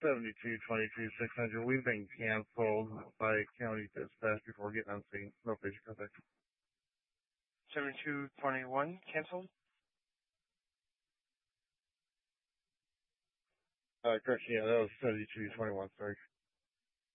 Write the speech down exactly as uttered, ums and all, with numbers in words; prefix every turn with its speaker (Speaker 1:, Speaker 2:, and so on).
Speaker 1: seventy-two twenty-two six hundred. We've been canceled by county dispatch before getting on scene. No patient contact.
Speaker 2: seventy-two twenty-one canceled?
Speaker 1: Uh, correction, yeah, that was seventy-two twenty-one, sorry.